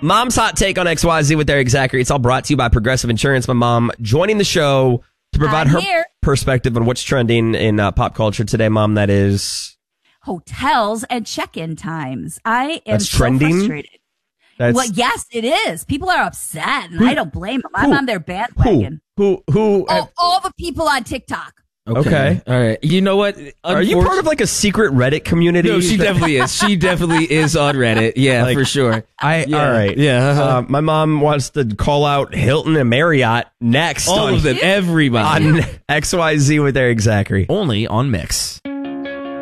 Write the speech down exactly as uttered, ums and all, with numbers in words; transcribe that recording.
Mom's hot take on X Y Z with Eric Zachary. It's all brought to you by Progressive Insurance. My mom joining the show to provide I'm her here. perspective on what's trending in uh, pop culture today. Mom, that is Hotels and check-in times. I am That's so trending? frustrated. that's Well, yes, it is. People are upset, and Who- I don't blame them. I'm who- on their who bandwagon. who who. Oh, all the people on TikTok. Okay. All right. You know what? Are you part of like a secret Reddit community? No, she definitely is. She definitely is on Reddit. Yeah, Like, for sure. I Yeah. all right. Yeah. uh-huh. Uh, my mom wants to call out Hilton and Marriott next All on, of them. Everybody. on X Y Z with Eric Zachary. Only on Mix.